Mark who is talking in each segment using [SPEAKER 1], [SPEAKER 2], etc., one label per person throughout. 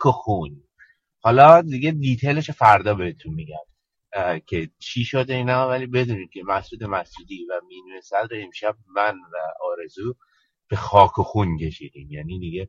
[SPEAKER 1] خون. حالا دیگه دیتیلش فردا بهتون میگم که چی شده اینا، ولی بدونید که مسعود مسعودی و مینو صدر امشب من و آرزو به خاک و خون کشیدیم. یعنی دیگه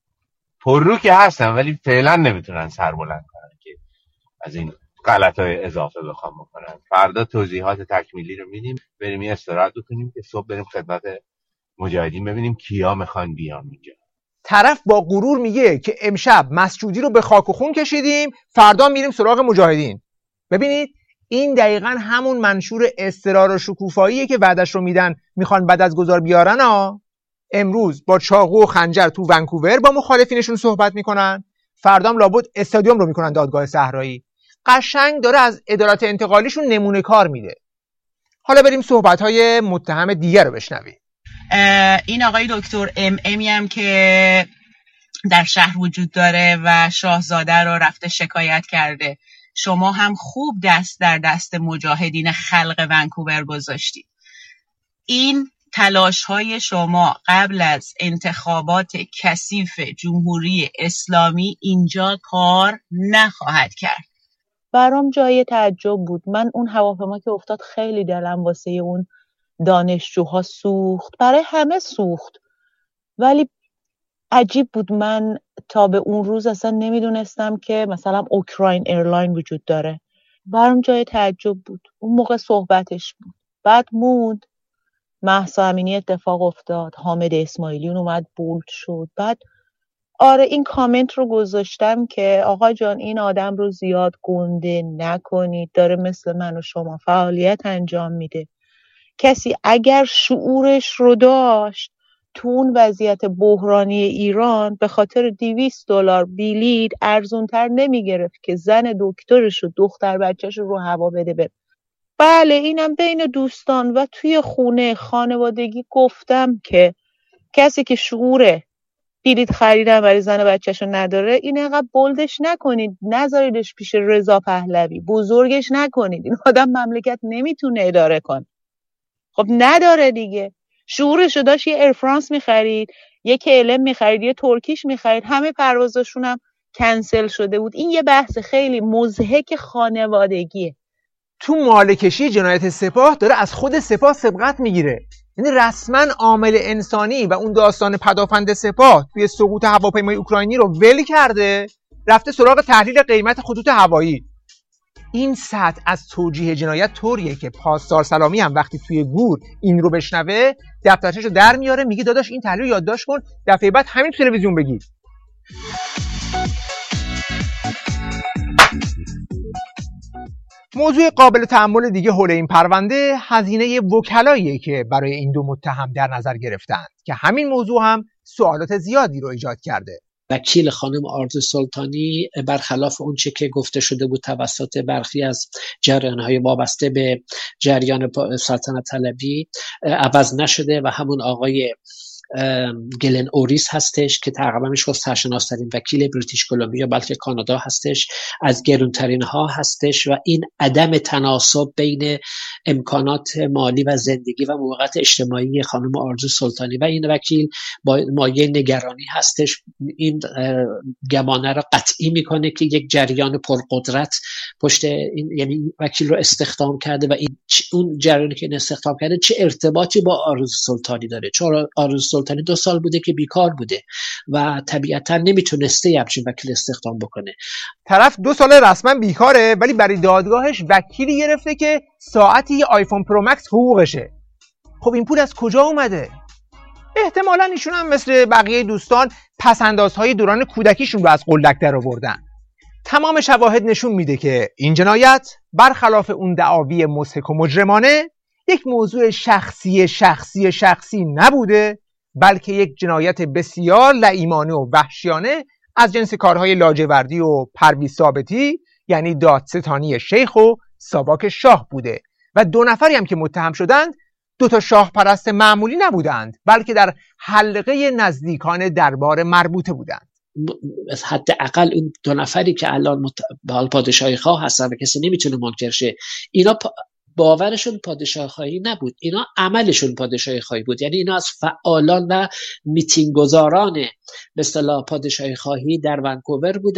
[SPEAKER 1] پررو که هستن ولی فعلا نمیتونن سر بلند کنن که از این غلطای اضافه بخوام بکنن. فردا توضیحات تکمیلی رو میدیم، بریم یه استراحت بکنیم که صبح بریم خدمت مجاهدین ببینیم کیا میخوان بیان اینجا.
[SPEAKER 2] طرف با غرور میگه که امشب مسجودی رو به خاک و خون کشیدیم، فردا میریم سراغ مجاهدین. ببینید این دقیقاً همون منشور اصرار و شکوفاییه که وعدش رو میدن میخوان بعد از گذار بیارن ها. امروز با چاقو و خنجر تو ونکوور با مخالفینشون صحبت میکنن، فردام لابد استادیوم رو میکنن دادگاه صحرایی. قشنگ داره از عدالت انتقالیشون نمونه کار میده. حالا بریم صحبت‌های متهم دیگر رو بشنویم.
[SPEAKER 3] این آقای دکتر امی هم که در شهر وجود داره و شاهزاده رو رفته شکایت کرده، شما هم خوب دست در دست مجاهدین خلق ونکوور گذاشتید. این تلاش های شما قبل از انتخابات کثیف جمهوری اسلامی اینجا کار نخواهد کرد.
[SPEAKER 4] برام جای تعجب بود. من اون هواپیما که افتاد خیلی دلم واسه اون دانشجوها سوخت، برای همه سوخت، ولی عجیب بود. من تا به اون روز اصلا نمیدونستم که مثلا اوکراین ایرلاین وجود داره. برام جای تعجب بود. اون موقع صحبتش بود، بعد موند، مهسا امینی اتفاق افتاد، حامد اسماعیلیون اومد بولد شد. بعد آره این کامنت رو گذاشتم که آقا جان این آدم رو زیاد گنده نکنید، داره مثل من و شما فعالیت انجام میده. کسی اگر شعورش رو تو اون وضعیت بحرانی ایران به خاطر $200 بلیط ارزونتر نمیگرفت که زن دکترش و دختر بچهش رو هوا بده. بله اینم بین دوستان و توی خونه خانوادگی گفتم که کسی که شعور بلیط خریدن برای زن بچهش رو نداره، این اینقدر بولدش نکنید، نذاریدش پیش رضا پهلوی، بزرگش نکنید. این آدم مملکت نمیتونه اداره کنه. خب نداره دیگه. شعورشو داشت یه ایرفرانس میخرید، یه KLM میخرید، یه ترکیش میخرید، همه پروازاشون هم کنسل شده بود. این یه بحث خیلی مضحک خانوادگیه.
[SPEAKER 2] تو مالکشی جنایت سپاه داره از خود سپاه سبقت میگیره. یعنی رسما عامل انسانی و اون داستان پدافند سپاه توی سقوط هواپیمای اوکراینی رو ول کرده، رفته سراغ تحلیل قیمت خطوط هوایی. این سطح از توجیه جنایت طوریه که پاسدار سلامی هم وقتی توی گور این رو بشنوه دفترچه‌شو در میاره، میگه داداش این تحلیل رو یادداشت کن، دفعه بعد همین تلویزیون بگی. موضوع قابل تأمل دیگه حول این پرونده هزینه وکلاییه که برای این دو متهم در نظر گرفتن که همین موضوع هم سوالات زیادی رو ایجاد کرده.
[SPEAKER 5] وکیل خانم آرزو سلطانی برخلاف اون چه که گفته شده بود توسط برخی از جریان‌های وابسته به جریان سلطنت طلبی عوض نشده و همون آقای گلن اوریس هستش که تقریبا میشه سرشناس‌ترین وکیل بریتیش کلمبیا بلکه کانادا هستش، از گرونترین ها هستش و این عدم تناسب بین امکانات مالی و زندگی و موقعیت اجتماعی خانم آرزو سلطانی و این وکیل با مایه نگرانی هستش. این گمانه را قطعی میکنه که یک جریان پرقدرت پشت این یعنی وکیل رو استخدام کرده و این اون جریانی که این استخدام کرده چه ارتباطی با آرزو سلطانی داره، چون آرزو سلطانی 2 سال بوده که بیکار بوده و طبیعتا نمیتونسته همچین وکیل استخدام بکنه.
[SPEAKER 2] طرف 2 سال رسما بیکاره ولی برای دادگاهش وکیلی گرفته که ساعتی یه آیفون پرو مکس حقوقشه. خب این پول از کجا اومده؟ احتمالاً ایشون هم مثل بقیه دوستان پسندازهای دوران کودکیشون رو از قلدک در آوردن. تمام شواهد نشون میده که این جنایت برخلاف اون دعاوی مضحک و مجرمانه یک موضوع شخصی نبوده، بلکه یک جنایت بسیار لعیمانه و وحشیانه از جنس کارهای لاجوردی و پرویز ثابتی یعنی دادستانی شیخ و ساواک شاه بوده و 2 نفری هم که متهم شدند 2 شاه پرست معمولی نبودند بلکه در حلقه نزدیکان دربار مربوطه بودند.
[SPEAKER 5] حداقل اون 2 نفری که الان پادشاهی خواه هستن و کسی نمیتونه منکر شه، اینا باورشون پادشاهی خواهی نبود، اینا عملشون پادشاهی خواهی بود. یعنی اینا از فعالان و میتینگ گذاران به اصطلاح پادشاهی خواهی در ونکوور بودن